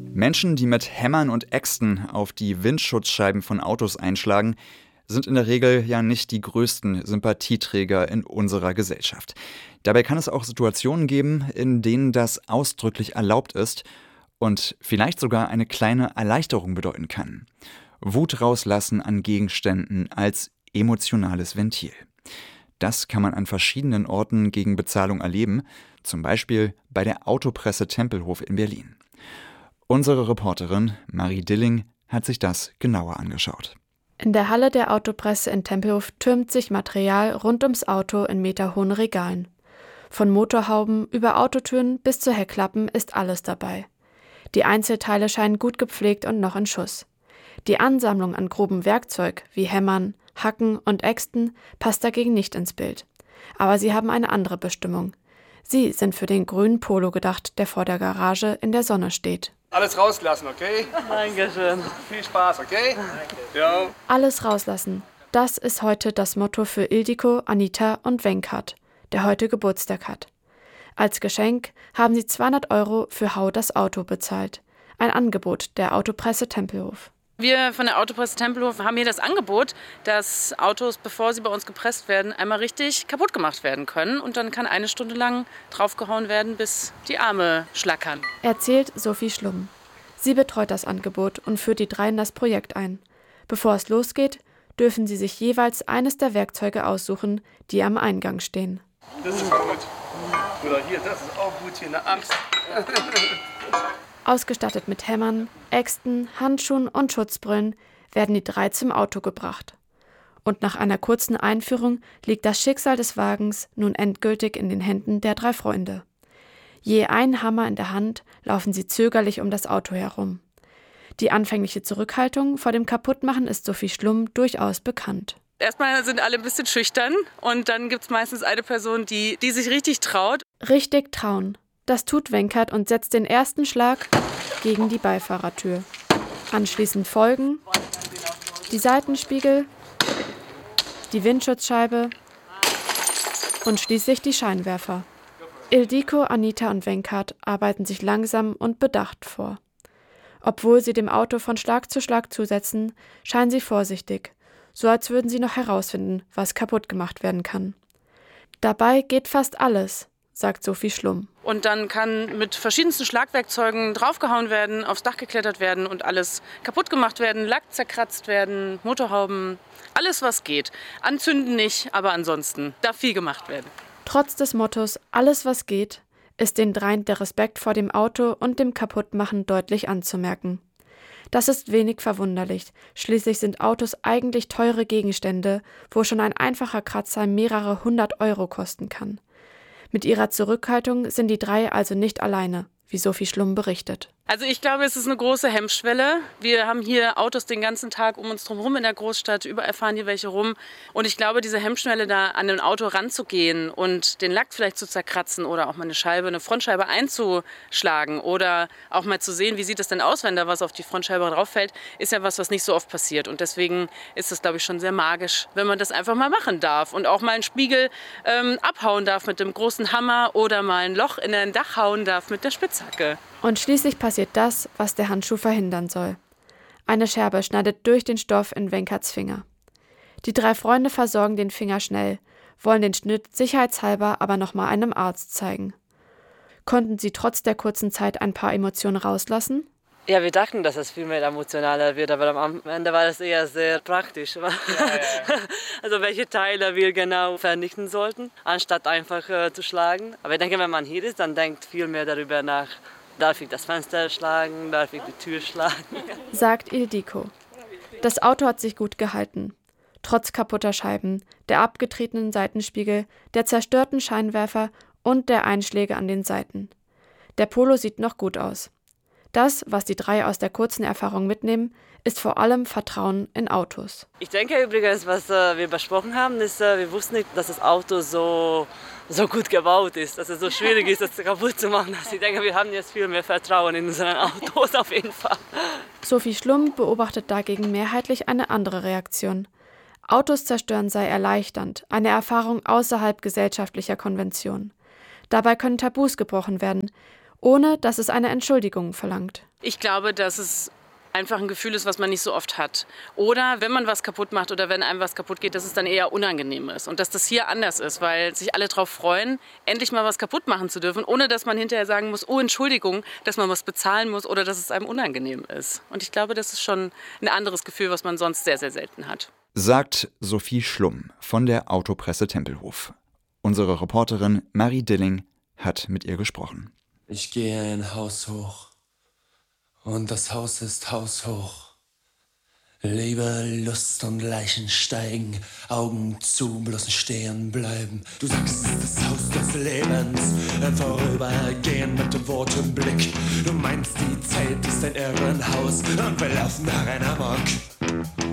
Menschen, die mit Hämmern und Äxten auf die Windschutzscheiben von Autos einschlagen, sind in der Regel ja nicht die größten Sympathieträger in unserer Gesellschaft. Dabei kann es auch Situationen geben, in denen das ausdrücklich erlaubt ist und vielleicht sogar eine kleine Erleichterung bedeuten kann. Wut rauslassen an Gegenständen als emotionales Ventil. Das kann man an verschiedenen Orten gegen Bezahlung erleben, zum Beispiel bei der Autopresse Tempelhof in Berlin. Unsere Reporterin Marie Dilling hat sich das genauer angeschaut. In der Halle der Autopresse in Tempelhof türmt sich Material rund ums Auto in meterhohen Regalen. Von Motorhauben über Autotüren bis zu Heckklappen ist alles dabei. Die Einzelteile scheinen gut gepflegt und noch in Schuss. Die Ansammlung an grobem Werkzeug wie Hämmern, Hacken und Äxten passt dagegen nicht ins Bild. Aber sie haben eine andere Bestimmung. Sie sind für den grünen Polo gedacht, der vor der Garage in der Sonne steht. Alles rauslassen, okay? Dankeschön. Viel Spaß, okay? Ja. Alles rauslassen. Das ist heute das Motto für Ildiko, Anita und Venkat, der heute Geburtstag hat. Als Geschenk haben sie 200 € für Hau das Auto bezahlt. Ein Angebot der Autopresse Tempelhof. Wir von der Autopresse Tempelhof haben hier das Angebot, dass Autos, bevor sie bei uns gepresst werden, einmal richtig kaputt gemacht werden können. Und dann kann 1 Stunde lang draufgehauen werden, bis die Arme schlackern. Erzählt Sophie Schlumm. Sie betreut das Angebot und führt die 3 in das Projekt ein. Bevor es losgeht, dürfen sie sich jeweils eines der Werkzeuge aussuchen, die am Eingang stehen. Das ist gut. Oder hier, das ist auch gut, hier eine Axt. Ausgestattet mit Hämmern, Äxten, Handschuhen und Schutzbrillen werden die 3 zum Auto gebracht. Und nach einer kurzen Einführung liegt das Schicksal des Wagens nun endgültig in den Händen der 3 Freunde. Je einen Hammer in der Hand laufen sie zögerlich um das Auto herum. Die anfängliche Zurückhaltung vor dem Kaputtmachen ist Sophie Schlumm durchaus bekannt. Erstmal sind alle ein bisschen schüchtern und dann gibt es meistens eine Person, die sich richtig traut. Richtig trauen. Das tut Venkat und setzt den ersten Schlag gegen die Beifahrertür. Anschließend folgen die Seitenspiegel, die Windschutzscheibe und schließlich die Scheinwerfer. Ildiko, Anita und Venkat arbeiten sich langsam und bedacht vor. Obwohl sie dem Auto von Schlag zu Schlag zusetzen, scheinen sie vorsichtig, so als würden sie noch herausfinden, was kaputt gemacht werden kann. Dabei geht fast alles, sagt Sophie Schlumm. Und dann kann mit verschiedensten Schlagwerkzeugen draufgehauen werden, aufs Dach geklettert werden und alles kaputt gemacht werden, Lack zerkratzt werden, Motorhauben, alles was geht. Anzünden nicht, aber ansonsten darf viel gemacht werden. Trotz des Mottos »Alles was geht« ist den 3 der Respekt vor dem Auto und dem Kaputtmachen deutlich anzumerken. Das ist wenig verwunderlich, schließlich sind Autos eigentlich teure Gegenstände, wo schon ein einfacher Kratzer mehrere 100 € kosten kann. Mit ihrer Zurückhaltung sind die 3 also nicht alleine, wie Sophie Schlumm berichtet. Also ich glaube, es ist eine große Hemmschwelle. Wir haben hier Autos den ganzen Tag um uns drum rum in der Großstadt, überall fahren hier welche rum. Und ich glaube, diese Hemmschwelle, da an ein Auto ranzugehen und den Lack vielleicht zu zerkratzen oder auch mal eine Frontscheibe einzuschlagen oder auch mal zu sehen, wie sieht es denn aus, wenn da was auf die Frontscheibe drauf fällt, ist ja was nicht so oft passiert. Und deswegen ist es, glaube ich, schon sehr magisch, wenn man das einfach mal machen darf und auch mal einen Spiegel abhauen darf mit dem großen Hammer oder mal ein Loch in ein Dach hauen darf mit der Spitzhacke. Und schließlich passiert das, was der Handschuh verhindern soll. Eine Scherbe schneidet durch den Stoff in Venkats Finger. Die 3 Freunde versorgen den Finger schnell, wollen den Schnitt sicherheitshalber aber nochmal einem Arzt zeigen. Konnten sie trotz der kurzen Zeit ein paar Emotionen rauslassen? Ja, wir dachten, dass es viel mehr emotionaler wird, aber am Ende war das eher sehr praktisch. Ja. Also welche Teile wir genau vernichten sollten, anstatt einfach zu schlagen. Aber ich denke, wenn man hier ist, dann denkt viel mehr darüber nach, darf ich das Fenster schlagen, darf ich die Tür schlagen. Sagt Ildiko. Das Auto hat sich gut gehalten. Trotz kaputter Scheiben, der abgetretenen Seitenspiegel, der zerstörten Scheinwerfer und der Einschläge an den Seiten. Der Polo sieht noch gut aus. Das, was die 3 aus der kurzen Erfahrung mitnehmen, ist vor allem Vertrauen in Autos. Ich denke übrigens, was wir besprochen haben, ist, wir wussten nicht, dass das Auto so gut gebaut ist, dass es so schwierig ist, das kaputt zu machen. Also ich denke, wir haben jetzt viel mehr Vertrauen in unseren Autos auf jeden Fall. Sophie Schlumm beobachtet dagegen mehrheitlich eine andere Reaktion. Autos zerstören sei erleichternd, eine Erfahrung außerhalb gesellschaftlicher Konventionen. Dabei können Tabus gebrochen werden ohne dass es eine Entschuldigung verlangt. Ich glaube, dass es einfach ein Gefühl ist, was man nicht so oft hat. Oder wenn man was kaputt macht oder wenn einem was kaputt geht, dass es dann eher unangenehm ist. Und dass das hier anders ist, weil sich alle darauf freuen, endlich mal was kaputt machen zu dürfen, ohne dass man hinterher sagen muss, oh Entschuldigung, dass man was bezahlen muss oder dass es einem unangenehm ist. Und ich glaube, das ist schon ein anderes Gefühl, was man sonst sehr, sehr selten hat. Sagt Sophie Schlumm von der Autopresse Tempelhof. Unsere Reporterin Marie Dilling hat mit ihr gesprochen. Ich gehe ein Haus hoch. Und das Haus ist haushoch. Liebe, Lust und Leichen steigen, Augen zu, bloß stehen bleiben. Du sagst, das Haus des Lebens, vorübergehen mit dem Wort im Blick. Du meinst, die Zeit ist ein Irrenhaus und wir laufen darin amok.